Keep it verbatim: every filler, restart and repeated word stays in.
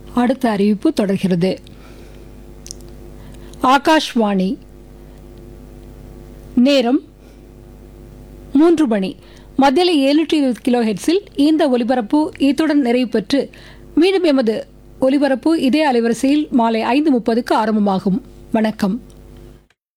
அடுத்த அறிவிப்பு தொடர்கிறது. ஆகாஷ்வாணி. நேரம் மூன்று மணி. மத்தியில் எழுநூற்றி இருபது கிலோ ஹெட்ஸில் இந்த ஒலிபரப்பு இத்துடன் நிறைவு பெற்று மீண்டும் எமது ஒலிபரப்பு இதே அலைவரிசையில் மாலை ஐந்து முப்பதுக்கு ஆரம்பமாகும். வணக்கம்.